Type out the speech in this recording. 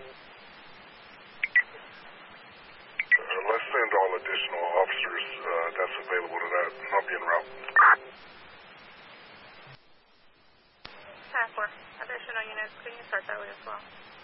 Let's send all additional officers that's available to that, and I'll be en route. 10-4. Additional units, can you start that way as well?